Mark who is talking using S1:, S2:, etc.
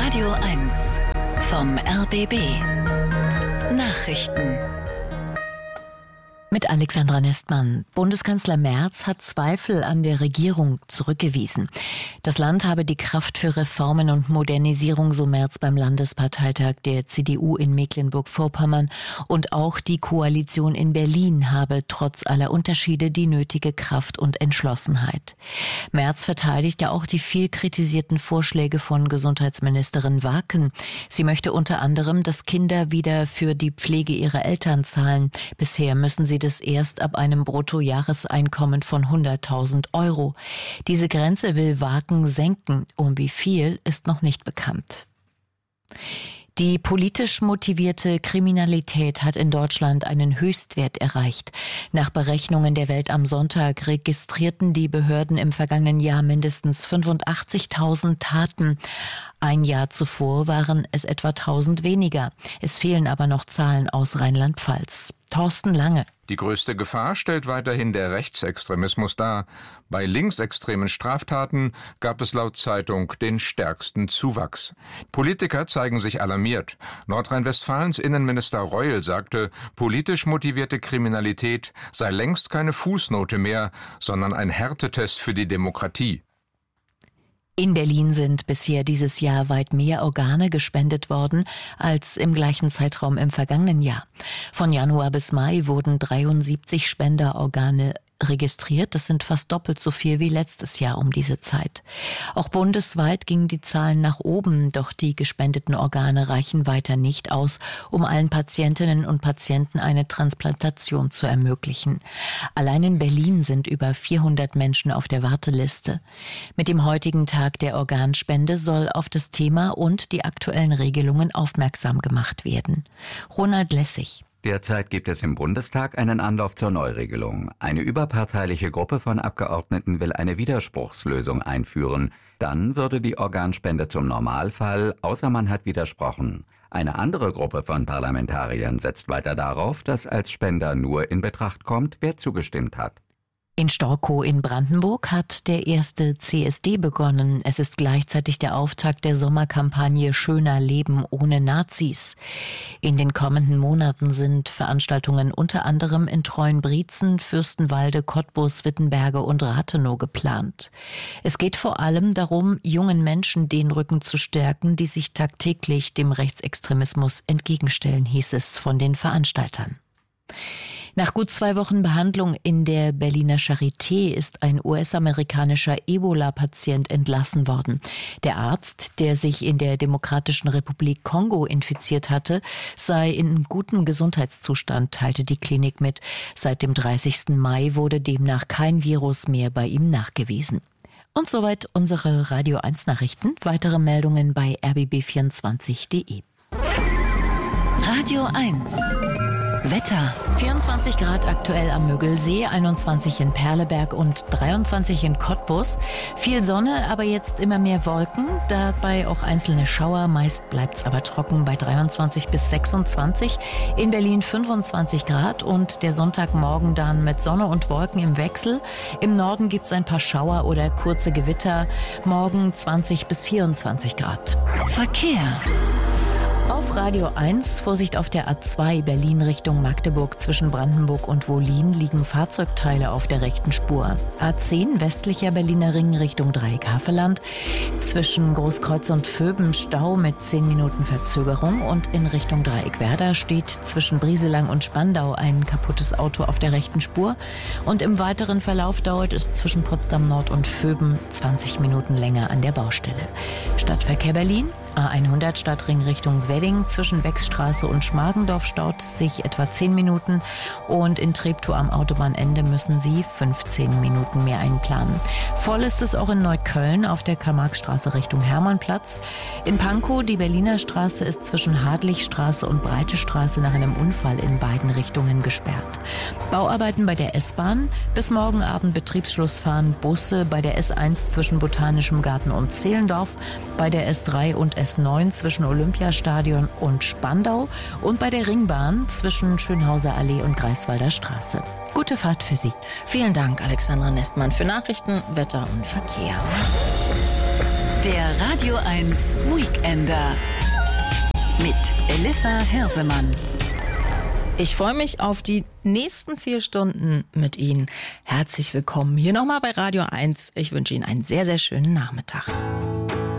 S1: Radio 1 vom RBB Nachrichten.
S2: Mit Alexandra Nestmann. Bundeskanzler Merz hat Zweifel an der Regierung zurückgewiesen. Das Land habe die Kraft für Reformen und Modernisierung, so Merz beim Landesparteitag der CDU in Mecklenburg-Vorpommern. Und auch die Koalition in Berlin habe trotz aller Unterschiede die nötige Kraft und Entschlossenheit. Merz verteidigt ja auch die viel kritisierten Vorschläge von Gesundheitsministerin Waken. Sie möchte unter anderem, dass Kinder wieder für die Pflege ihrer Eltern zahlen. Bisher müssen sie das erst ab einem Bruttojahreseinkommen von 100.000 Euro. Diese Grenze will Waken senken. Um wie viel ist noch nicht bekannt. Die politisch motivierte Kriminalität hat in Deutschland einen Höchstwert erreicht. Nach Berechnungen der Welt am Sonntag registrierten die Behörden im vergangenen Jahr mindestens 85.000 Taten. Ein Jahr zuvor waren es etwa 1.000 weniger. Es fehlen aber noch Zahlen aus Rheinland-Pfalz. Thorsten Lange.
S3: Die größte Gefahr stellt weiterhin der Rechtsextremismus dar. Bei linksextremen Straftaten gab es laut Zeitung den stärksten Zuwachs. Politiker zeigen sich alarmiert. Nordrhein-Westfalens Innenminister Reul sagte, politisch motivierte Kriminalität sei längst keine Fußnote mehr, sondern ein Härtetest für die Demokratie.
S2: In Berlin sind bisher dieses Jahr weit mehr Organe gespendet worden als im gleichen Zeitraum im vergangenen Jahr. Von Januar bis Mai wurden 73 Spenderorgane registriert. Das sind fast doppelt so viel wie letztes Jahr um diese Zeit. Auch bundesweit gingen die Zahlen nach oben, doch die gespendeten Organe reichen weiter nicht aus, um allen Patientinnen und Patienten eine Transplantation zu ermöglichen. Allein in Berlin sind über 400 Menschen auf der Warteliste. Mit dem heutigen Tag der Organspende soll auf das Thema und die aktuellen Regelungen aufmerksam gemacht werden. Ronald Lessig.
S4: Derzeit gibt es im Bundestag einen Anlauf zur Neuregelung. Eine überparteiliche Gruppe von Abgeordneten will eine Widerspruchslösung einführen. Dann würde die Organspende zum Normalfall, außer man hat widersprochen. Eine andere Gruppe von Parlamentariern setzt weiter darauf, dass als Spender nur in Betracht kommt, wer zugestimmt hat.
S2: In Storkow in Brandenburg hat der erste CSD begonnen. Es ist gleichzeitig der Auftakt der Sommerkampagne Schöner Leben ohne Nazis. In den kommenden Monaten sind Veranstaltungen unter anderem in Treuenbrietzen, Fürstenwalde, Cottbus, Wittenberge und Rathenow geplant. Es geht vor allem darum, jungen Menschen den Rücken zu stärken, die sich tagtäglich dem Rechtsextremismus entgegenstellen, hieß es von den Veranstaltern. Nach gut 2 Wochen Behandlung in der Berliner Charité ist ein US-amerikanischer Ebola-Patient entlassen worden. Der Arzt, der sich in der Demokratischen Republik Kongo infiziert hatte, sei in gutem Gesundheitszustand, teilte die Klinik mit. Seit dem 30. Mai wurde demnach kein Virus mehr bei ihm nachgewiesen. Und soweit unsere Radio 1 Nachrichten. Weitere Meldungen bei rbb24.de.
S1: Radio 1 Wetter.
S2: 24 Grad aktuell am Mögelsee, 21 in Perleberg und 23 in Cottbus. Viel Sonne, aber jetzt immer mehr Wolken, dabei auch einzelne Schauer. Meist bleibt's aber trocken bei 23 bis 26. In Berlin 25 Grad und der Sonntagmorgen dann mit Sonne und Wolken im Wechsel. Im Norden gibt's ein paar Schauer oder kurze Gewitter. Morgen 20 bis 24 Grad.
S1: Verkehr.
S2: Auf Radio 1, Vorsicht auf der A2 Berlin Richtung Magdeburg zwischen Brandenburg und Wohlin liegen Fahrzeugteile auf der rechten Spur. A10 westlicher Berliner Ring Richtung Dreieck-Havelland zwischen Großkreuz und Vöben Stau mit 10 Minuten Verzögerung und in Richtung Dreieck-Werder steht zwischen Brieselang und Spandau ein kaputtes Auto auf der rechten Spur und im weiteren Verlauf dauert es zwischen Potsdam Nord und Vöben 20 Minuten länger an der Baustelle. Stadtverkehr Berlin, A100 Stadtring Richtung Wedding zwischen Wechsstraße und Schmargendorf staut sich etwa 10 Minuten und in Treptow am Autobahnende müssen Sie 15 Minuten mehr einplanen. Voll ist es auch in Neukölln auf der Karl-Marx-Straße Richtung Hermannplatz. In Pankow die Berliner Straße ist zwischen Hadlichstraße und Breite Straße nach einem Unfall in beiden Richtungen gesperrt. Bauarbeiten bei der S-Bahn, bis morgen Abend Betriebsschluss fahren Busse bei der S1 zwischen Botanischem Garten und Zehlendorf, bei der S3 und S9 zwischen Olympiastadion und Spandau und bei der Ringbahn zwischen Schönhauser Allee und Greifswalder Straße. Gute Fahrt für Sie.
S5: Vielen Dank, Alexandra Nestmann, für Nachrichten, Wetter und Verkehr.
S1: Der Radio 1 Weekender mit Elissa Hirsemann.
S2: Ich freue mich auf die nächsten 4 Stunden mit Ihnen. Herzlich willkommen hier nochmal bei Radio 1. Ich wünsche Ihnen einen sehr, sehr schönen Nachmittag.